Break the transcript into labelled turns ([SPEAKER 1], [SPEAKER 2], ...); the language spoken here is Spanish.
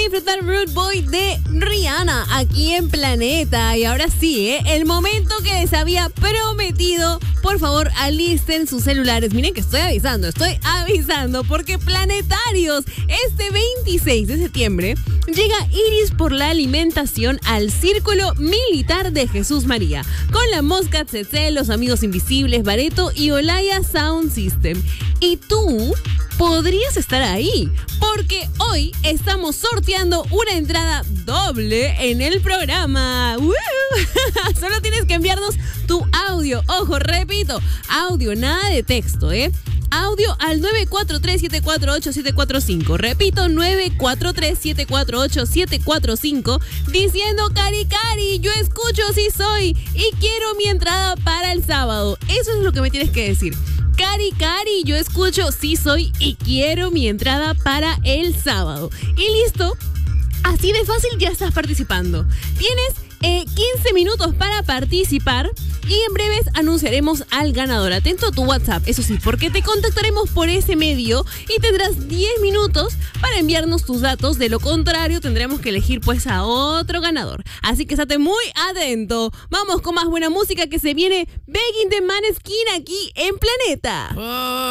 [SPEAKER 1] disfrutar Rude Boy de Rihanna aquí en Planeta. Y ahora sí, el momento que les había prometido. Por favor, alisten sus celulares. Miren que estoy avisando porque Planetarios, este 26 de septiembre, llega Iris por la alimentación al Círculo Militar de Jesús María, con la Mosca Tsetse, Los Amigos Invisibles, Bareto y Olaya Sound System. Y tú podrías estar ahí, porque hoy estamos sorteando una entrada doble en el programa. Solo tienes que enviarnos tu audio. Ojo, repito, audio, nada de texto, Audio al 943-748-745. Repito, 943-748-745. Diciendo, Cari, yo escucho Sí Soy y quiero mi entrada para el sábado. Eso es lo que me tienes que decir. Cari, yo escucho Sí Soy y quiero mi entrada para el sábado. Y listo. Así de fácil ya estás participando. Tienes 15 minutos para participar y en breves anunciaremos al ganador. Atento a tu WhatsApp, eso sí, porque te contactaremos por ese medio y tendrás 10 minutos para enviarnos tus datos. De lo contrario, tendremos que elegir pues a otro ganador. Así que estate muy atento. Vamos con más buena música que se viene. Begging the Maneskin aquí en Planeta.